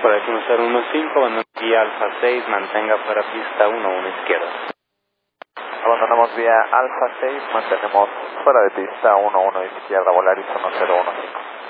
Por aquí 015, abandonamos vía Alfa 6, mantenga fuera pista 11 izquierda. Abandonamos vía Alfa 6, mantenemos fuera de pista 11 izquierda, Volaris 1015.